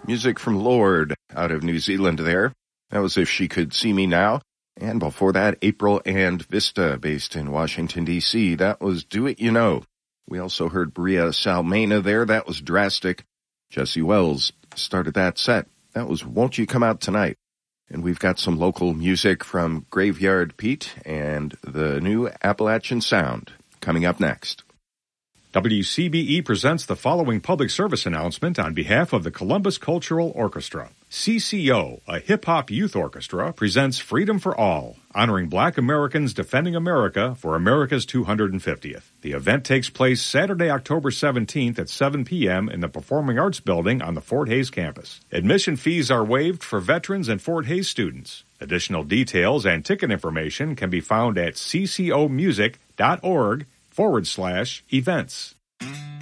Music from Lorde out of New Zealand there. That was If She Could See Me Now. And before that, April and Vista, based in Washington, D.C. That was Do It You Know. We also heard Bria Salmena there. That was Drastic. Jesse Wells started that set. That was Won't You Come Out Tonight. And we've got some local music from Graveyard Pete and the new Appalachian Sound coming up next. WCBE presents the following public service announcement on behalf of the Columbus Cultural Orchestra. CCO, a hip-hop youth orchestra, presents Freedom for All, honoring Black Americans defending America for America's 250th. The event takes place Saturday, October 17th at 7 p.m. in the Performing Arts Building on the Fort Hays campus. Admission fees are waived for veterans and Fort Hays students. Additional details and ticket information can be found at ccomusic.org/events.